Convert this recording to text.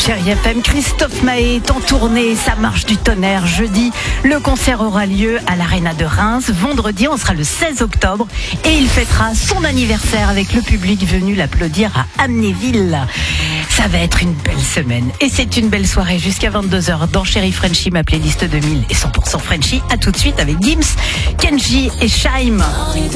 Chérie FM, Christophe Maé est en tournée, ça marche du tonnerre. Jeudi, le concert aura lieu à l'Arena de Reims. Vendredi, on sera le 16 octobre et il fêtera son anniversaire avec le public venu l'applaudir à Amnéville. Ça va être une belle semaine et c'est une belle soirée jusqu'à 22h dans Chérie Frenchie, ma playlist 2000 et 100% Frenchie. À tout de suite avec Gims, Kenji et Shaim.